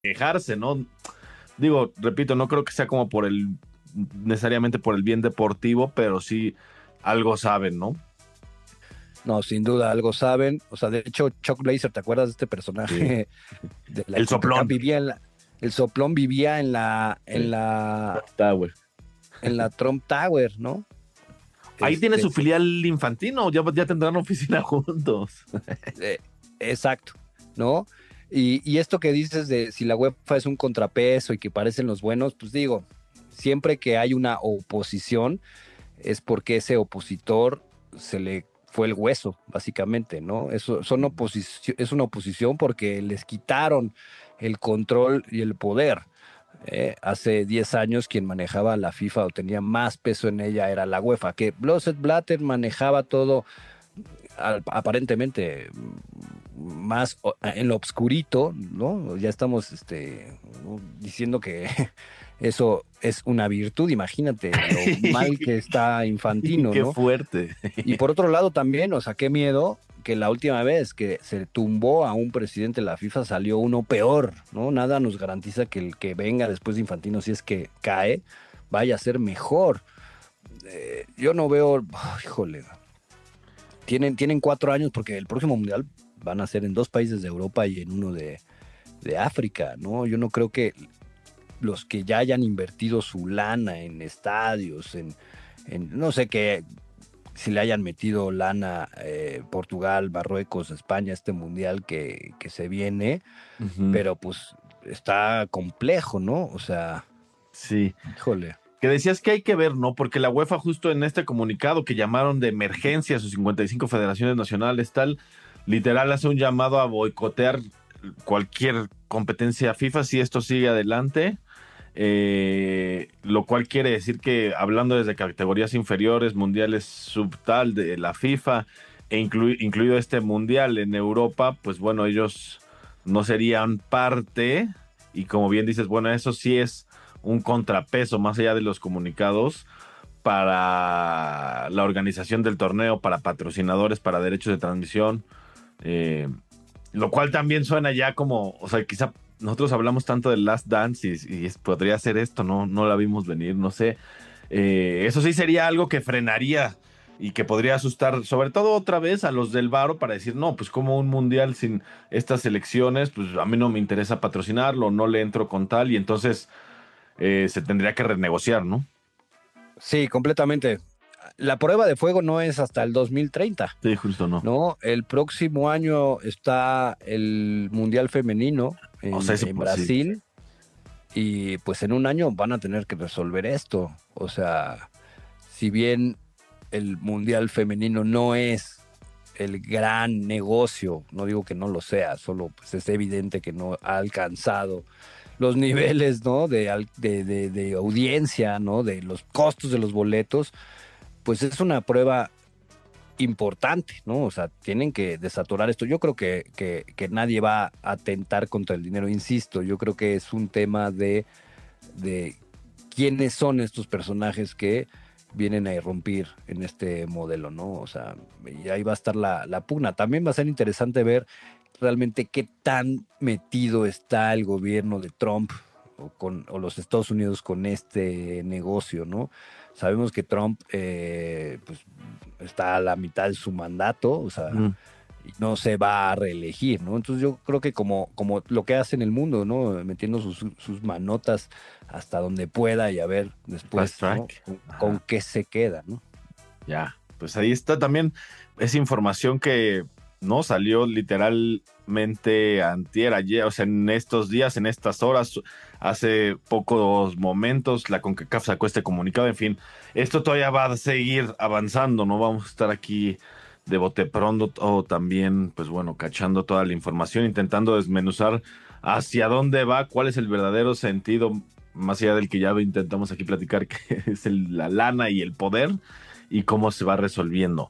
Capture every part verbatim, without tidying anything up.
quejarse, ¿no? Digo, repito, no creo que sea como por el, necesariamente por el bien deportivo, pero sí algo saben, ¿no? No, sin duda, algo saben. O sea, de hecho, Chuck Blazer, ¿te acuerdas de este Sí. personaje de la El CONCACAF? soplón. Vivía en la, el soplón vivía en la, en Sí. la, Tower. en la Trump Tower, ¿no? Ahí tiene Este, su filial infantino, ya, ya tendrán oficina juntos. eh, exacto, ¿no? Y, y esto que dices de si la UEFA es un contrapeso y que parecen los buenos, pues digo, siempre que hay una oposición es porque ese opositor se le fue el hueso, básicamente, ¿no? Eso son oposición, es una oposición porque les quitaron el control y el poder. Eh, hace diez años quien manejaba la FIFA o tenía más peso en ella era la UEFA, que Blosset Blatter manejaba todo al- aparentemente más o- en lo obscurito, ¿no? Ya estamos este, ¿no? diciendo que eso es una virtud, imagínate lo mal que está Infantino, Qué ¿no? fuerte. Y por otro lado también, o sea, qué miedo que la última vez que se tumbó a un presidente de la FIFA salió uno peor, ¿no? Nada nos garantiza que el que venga después de Infantino, si es que cae, vaya a ser mejor. Eh, yo no veo, oh, híjole, tienen, tienen cuatro años porque el próximo mundial van a ser en dos países de Europa y en uno de, de África, ¿no? Yo no creo que los que ya hayan invertido su lana en estadios, en, en no sé qué, si le hayan metido lana eh, Portugal, Marruecos, España, este mundial que, que se viene, Ujú. pero pues está complejo, ¿no? O sea, Sí. híjole. Que decías que hay que ver, ¿no? Porque la UEFA justo en este comunicado que llamaron de emergencia a sus cincuenta y cinco federaciones nacionales, tal, literal hace un llamado a boicotear cualquier competencia FIFA si esto sigue adelante. Eh, lo cual quiere decir que hablando desde categorías inferiores, mundiales subtal de la FIFA e inclu- incluido este mundial en Europa, pues bueno, ellos no serían parte y como bien dices, bueno, eso sí es un contrapeso más allá de los comunicados para la organización del torneo, para patrocinadores, para derechos de transmisión, eh, lo cual también suena ya como, o sea, quizá nosotros hablamos tanto del Last Dance y, y es- podría ser esto, ¿no? No la vimos venir, no sé. Eh, eso sí sería algo que frenaría y que podría asustar, sobre todo otra vez a los del Varo para decir, no, pues como un mundial sin estas elecciones, pues a mí no me interesa patrocinarlo, no le entro con tal y entonces eh, se tendría que renegociar, ¿no? Sí, completamente. La prueba de fuego no es hasta el dos mil treinta, Sí, justo no. ¿no? El próximo año está el Mundial Femenino O sea, en, ese, en pues sí. Brasil y pues en un año van a tener que resolver esto. O sea, si bien el Mundial Femenino no es el gran negocio, no digo que no lo sea, solo pues es evidente que no ha alcanzado los niveles, ¿no? De, al- de, de, de audiencia, ¿no? De los costos de los boletos, pues es una prueba importante, ¿no? O sea, tienen que desaturar esto. Yo creo que, que, que nadie va a atentar contra el dinero, insisto, yo creo que es un tema de, de quiénes son estos personajes que vienen a irrumpir en este modelo, ¿no? O sea, y ahí va a estar la, la pugna. También va a ser interesante ver realmente qué tan metido está el gobierno de Trump o, con, o los Estados Unidos con este negocio, ¿no? Sabemos que Trump eh, pues, está a la mitad de su mandato, o sea, Mm. y no se va a reelegir, ¿no? Entonces yo creo que como, como lo que hace en el mundo, ¿no? Metiendo sus, sus manotas hasta donde pueda y a ver Fast después, ¿no? track. Con, con Ajá. qué se queda, ¿no? Ya, pues ahí está también esa información que no salió literalmente antier, ayer, o sea, en estos días, en estas horas, hace pocos momentos, la CONCACAF sacó este comunicado, en fin, esto todavía va a seguir avanzando, no vamos a estar aquí de bote pronto o también, pues bueno, cachando toda la información, intentando desmenuzar hacia dónde va, cuál es el verdadero sentido, más allá del que ya intentamos aquí platicar, que es el- la lana y el poder y cómo se va resolviendo.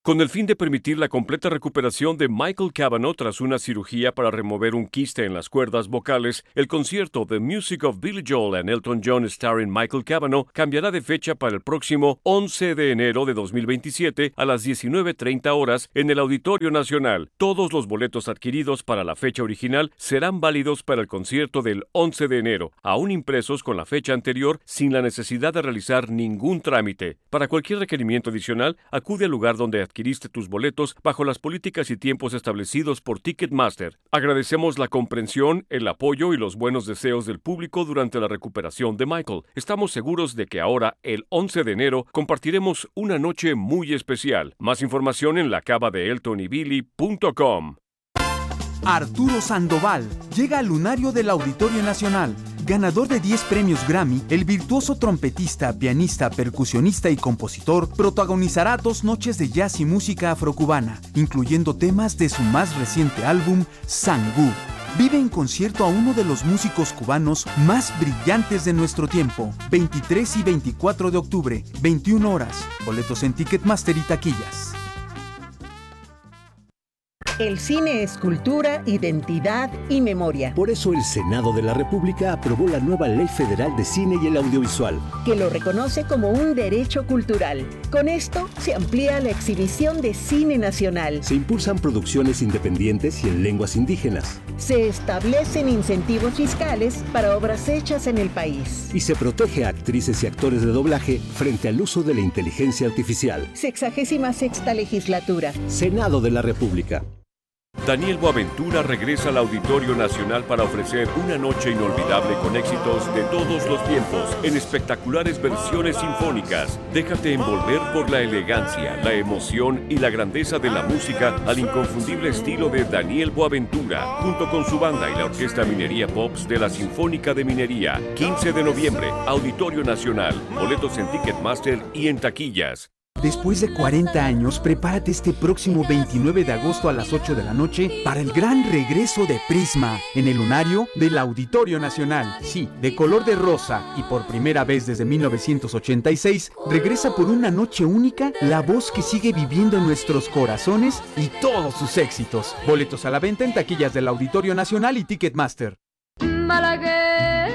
Con el fin de permitir la completa recuperación de Michael Cavanaugh tras una cirugía para remover un quiste en las cuerdas vocales, el concierto The Music of Billy Joel and Elton John starring Michael Cavanaugh cambiará de fecha para el próximo once de enero de dos mil veintisiete a las diecinueve treinta horas en el Auditorio Nacional. Todos los boletos adquiridos para la fecha original serán válidos para el concierto del once de enero, aún impresos con la fecha anterior sin la necesidad de realizar ningún trámite. Para cualquier requerimiento adicional, acude al lugar donde adquiriste tus boletos bajo las políticas y tiempos establecidos por Ticketmaster. Agradecemos la comprensión, el apoyo y los buenos deseos del público durante la recuperación de Michael. Estamos seguros de que ahora, el once de enero, compartiremos una noche muy especial. Más información en la cava de elton y billy punto com. Arturo Sandoval llega al lunario del Auditorio Nacional. Ganador de diez premios Grammy, el virtuoso trompetista, pianista, percusionista y compositor protagonizará dos noches de jazz y música afrocubana, incluyendo temas de su más reciente álbum, Sangú. Vive en concierto a uno de los músicos cubanos más brillantes de nuestro tiempo. veintitrés y veinticuatro de octubre, veintiuna horas. Boletos en Ticketmaster y taquillas. El cine es cultura, identidad y memoria. Por eso el Senado de la República aprobó la nueva Ley Federal de Cine y el Audiovisual, que lo reconoce como un derecho cultural. Con esto se amplía la exhibición de cine nacional. Se impulsan producciones independientes y en lenguas indígenas. Se establecen incentivos fiscales para obras hechas en el país. Y se protege a actrices y actores de doblaje frente al uso de la inteligencia artificial. Sexagésima sexta legislatura. Senado de la República. Daniel Boaventura regresa al Auditorio Nacional para ofrecer una noche inolvidable con éxitos de todos los tiempos en espectaculares versiones sinfónicas. Déjate envolver por la elegancia, la emoción y la grandeza de la música al inconfundible estilo de Daniel Boaventura, junto con su banda y la Orquesta Minería Pops de la Sinfónica de Minería. quince de noviembre, Auditorio Nacional. Boletos en Ticketmaster y en taquillas. Después de cuarenta años, prepárate este próximo veintinueve de agosto a las ocho de la noche para el gran regreso de Prisma en el lunario del Auditorio Nacional. Sí, de color de rosa y por primera vez desde mil novecientos ochenta y seis, regresa por una noche única la voz que sigue viviendo en nuestros corazones y todos sus éxitos. Boletos a la venta en taquillas del Auditorio Nacional y Ticketmaster. Malagueña.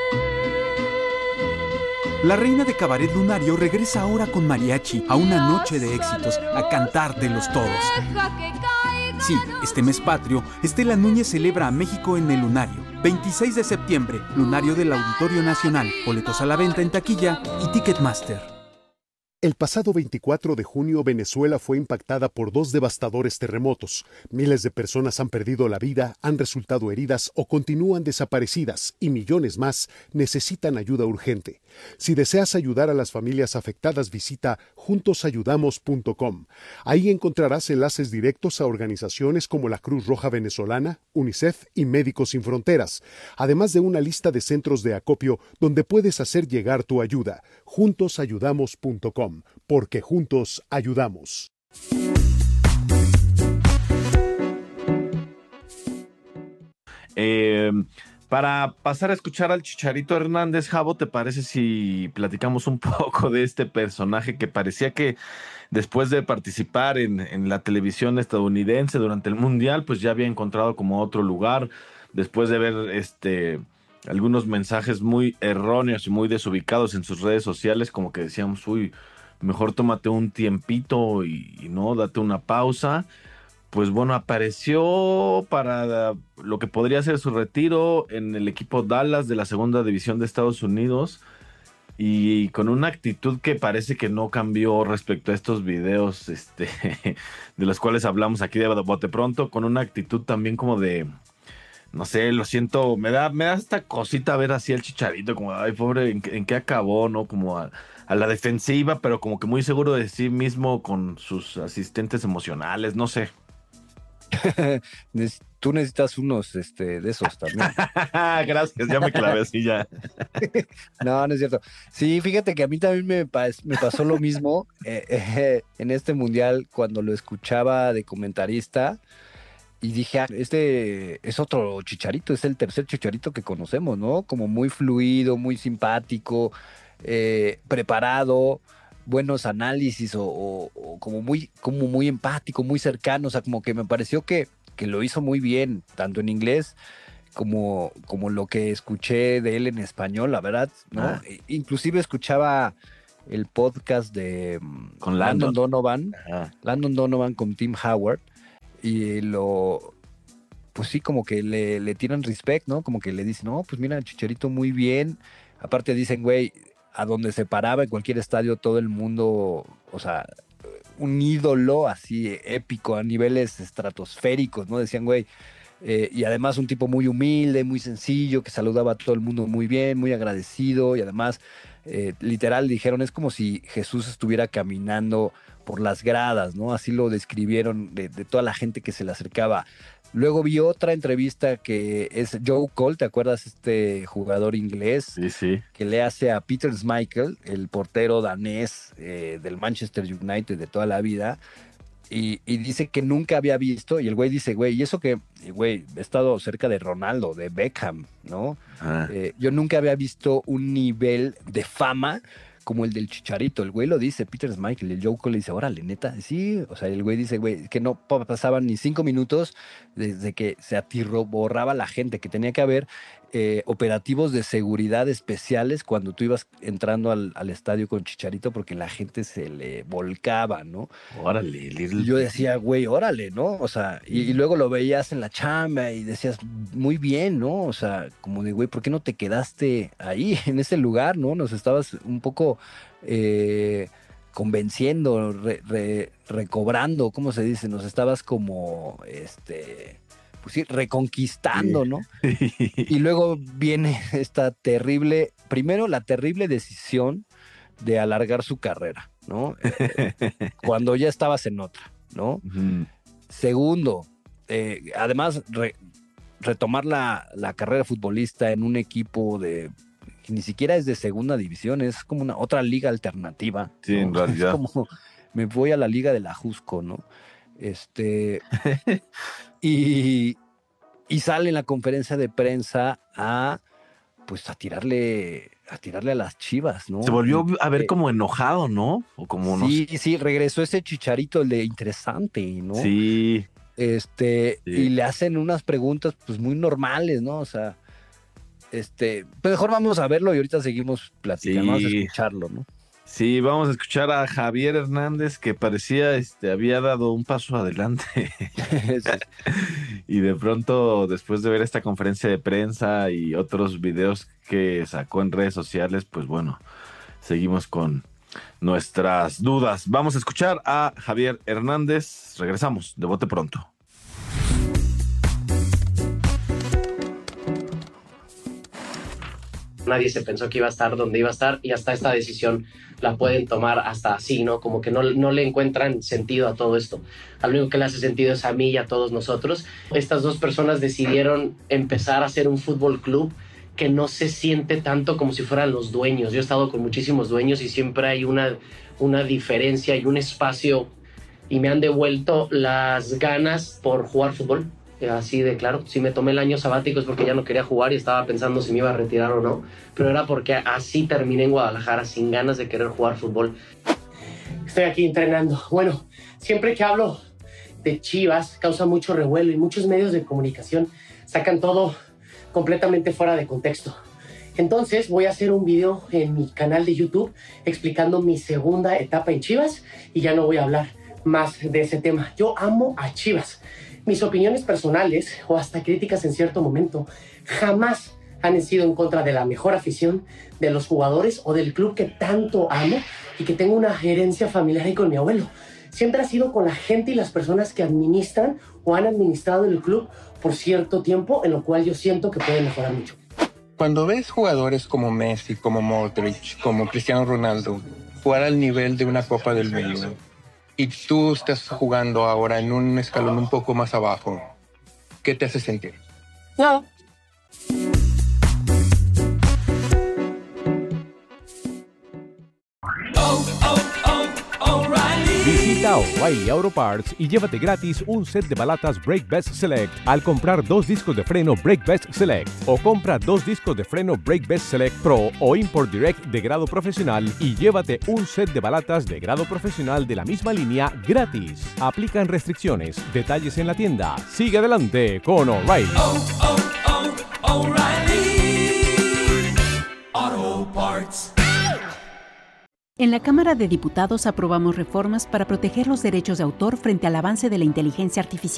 La reina de cabaret lunario regresa ahora con mariachi a una noche de éxitos, a cantártelos todos. Sí, este mes patrio, Estela Núñez celebra a México en el lunario. veintiséis de septiembre, lunario del Auditorio Nacional. Boletos a la venta en taquilla y Ticketmaster. El pasado veinticuatro de junio, Venezuela fue impactada por dos devastadores terremotos. Miles de personas han perdido la vida, han resultado heridas o continúan desaparecidas y millones más necesitan ayuda urgente. Si deseas ayudar a las familias afectadas, visita juntos ayudamos punto com. Ahí encontrarás enlaces directos a organizaciones como la Cruz Roja Venezolana, UNICEF y Médicos Sin Fronteras, además de una lista de centros de acopio donde puedes hacer llegar tu ayuda. juntos ayudamos punto com. Porque juntos ayudamos. Eh, para pasar a escuchar al Chicharito Hernández, Javo, ¿te parece si platicamos un poco de este personaje que parecía que después de participar en, en la televisión estadounidense durante el Mundial, pues ya había encontrado como otro lugar, después de ver este... algunos mensajes muy erróneos y muy desubicados en sus redes sociales, como que decíamos, uy, mejor tómate un tiempito y, y no, date una pausa. Pues bueno, apareció para lo que podría ser su retiro en el equipo Dallas de la segunda división de Estados Unidos y con una actitud que parece que no cambió respecto a estos videos este, de los cuales hablamos aquí de bote pronto, con una actitud también como de... No sé, lo siento, me da, me da esta cosita ver así al Chicharito, como, ay, pobre, ¿en, en qué acabó, no? Como a, a la defensiva, pero como que muy seguro de sí mismo con sus asistentes emocionales, no sé. Tú necesitas unos este, de esos también. Gracias, ya me clavé así ya. No, no es cierto. Sí, fíjate que a mí también me, pas, me pasó lo mismo eh, eh, en este mundial cuando lo escuchaba de comentarista. Y dije, ah, este es otro Chicharito, es el tercer Chicharito que conocemos, ¿no? Como muy fluido, muy simpático, eh, preparado. buenos análisis o, o, o como, muy, como muy empático, muy cercano. O sea, como que me pareció que, que lo hizo muy bien, tanto en inglés como, como lo que escuché de él en español, la verdad, ¿no? Ah. Inclusive escuchaba el podcast de con Landon, Landon Donovan, Ajá. Landon Donovan con Tim Howard, y lo, pues sí, como que le, le tiran respect, ¿no? Como que le dicen, no, pues mira, Chicharito muy bien. Aparte dicen, güey, a donde se paraba en cualquier estadio, todo el mundo, o sea, un ídolo así épico a niveles estratosféricos, ¿no? Decían, güey, eh, y además un tipo muy humilde, muy sencillo, que saludaba a todo el mundo muy bien, muy agradecido, y además, eh, literal, dijeron, es como si Jesús estuviera caminando por las gradas, ¿no? Así lo describieron de, de toda la gente que se le acercaba. Luego vi otra entrevista que es Joe Cole, ¿te acuerdas? Este jugador inglés sí, sí. que le hace a Peter Schmeichel, el portero danés eh, del Manchester United de toda la vida, y, y dice que nunca había visto, y el güey dice, güey, y eso que, güey, he estado cerca de Ronaldo, de Beckham, ¿no? Ah. Eh, yo nunca había visto un nivel de fama como el del Chicharito. El güey lo dice, Peter Schmeichel, el Joe Cole le dice, órale, neta, sí. O sea, el güey dice, güey, que no pasaban ni cinco minutos desde que se atirroborraba la gente, que tenía que haber eh, operativos de seguridad especiales cuando tú ibas entrando al, al estadio con Chicharito, porque la gente se le volcaba, ¿no? Órale. Y yo decía, güey, órale, ¿no? O sea, y, y luego lo veías en la chamba y decías, muy bien, ¿no? O sea, como de, güey, ¿por qué no te quedaste ahí, en ese lugar, ¿no? Nos estabas un poco eh, convenciendo, re, re, recobrando, ¿cómo se dice? Nos estabas como, este... pues sí, reconquistando, ¿no? Y luego viene esta terrible, primero la terrible decisión de alargar su carrera, ¿no? Eh, cuando ya estabas en otra, ¿no? Uh-huh. Segundo, eh, además re, retomar la, la carrera futbolista en un equipo de que ni siquiera es de segunda división, es como una otra liga alternativa. Sí, ¿no? en realidad. Es como me voy a la liga de la Jusco, ¿no? Este... Y, y sale en la conferencia de prensa a pues a tirarle a tirarle a las Chivas, ¿no? Se volvió y, a ver eh, como enojado, ¿no? O como sí, no sé. sí, regresó ese Chicharito, el de interesante, ¿no? Sí. Este, sí. Y le hacen unas preguntas pues muy normales, ¿no? O sea, este, pues mejor vamos a verlo y ahorita seguimos platicando, sí. Vamos a escucharlo, ¿no? Sí, vamos a escuchar a Javier Hernández, que parecía, este, había dado un paso adelante. Sí. Y de pronto, después de ver esta conferencia de prensa y otros videos que sacó en redes sociales, pues bueno, seguimos con nuestras dudas. Vamos a escuchar a Javier Hernández. Regresamos de bote pronto. Nadie se pensó que iba a estar donde iba a estar y hasta esta decisión la pueden tomar hasta así, ¿no? Como que no, no le encuentran sentido a todo esto. Al único que le hace sentido es a mí y a todos nosotros. Estas dos personas decidieron empezar a hacer un fútbol club que no se siente tanto como si fueran los dueños. Yo he estado con muchísimos dueños y siempre hay una, una diferencia y un espacio, y me han devuelto las ganas por jugar fútbol. Así de claro, si me tomé el año sabático es porque ya no quería jugar y estaba pensando si me iba a retirar o no, pero era porque así terminé en Guadalajara, sin ganas de querer jugar fútbol. Estoy aquí entrenando. Bueno, siempre que hablo de Chivas causa mucho revuelo y muchos medios de comunicación sacan todo completamente fuera de contexto. Entonces voy a hacer un video en mi canal de YouTube explicando mi segunda etapa en Chivas y ya no voy a hablar más de ese tema. Yo amo a Chivas. Mis opiniones personales o hasta críticas en cierto momento jamás han sido en contra de la mejor afición, de los jugadores o del club que tanto amo y que tengo una herencia familiar ahí con mi abuelo. Siempre ha sido con la gente y las personas que administran o han administrado el club por cierto tiempo, en lo cual yo siento que puede mejorar mucho. Cuando ves jugadores como Messi, como Modric, como Cristiano Ronaldo jugar al nivel de una Copa del Mundo, y tú estás jugando ahora en un escalón un poco más abajo, ¿qué te hace sentir? Nada. Visita Visita O'Reilly Auto Parts y llévate gratis un set de balatas Brake Best Select al comprar dos discos de freno Brake Best Select, o compra dos discos de freno Brake Best Select Pro o Import Direct de grado profesional y llévate un set de balatas de grado profesional de la misma línea gratis. Aplican restricciones. Detalles en la tienda. Sigue adelante con O'Reilly. Oh, oh, oh, O'Reilly Auto Parts. En la Cámara de Diputados aprobamos reformas para proteger los derechos de autor frente al avance de la inteligencia artificial.